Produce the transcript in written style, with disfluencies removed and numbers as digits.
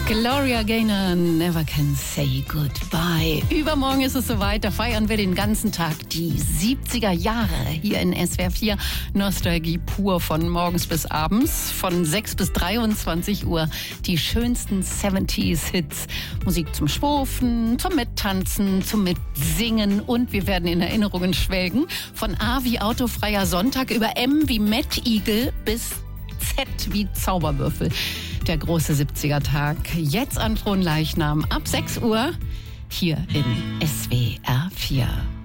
Gloria Gaynor, Never Can Say Goodbye. Übermorgen ist es soweit, da feiern wir den ganzen Tag die 70er Jahre hier in SWR 4. Nostalgie pur von morgens bis abends, von 6 bis 23 Uhr. Die schönsten 70s-Hits. Musik zum Schwurfen, zum Mittanzen, zum Mitsingen und wir werden in Erinnerungen schwelgen. Von A wie autofreier Sonntag über M wie Mad Eagle bis Z wie Zauberwürfel. Der große 70er-Tag. Jetzt an Fronleichnam ab 6 Uhr hier in SWR 4.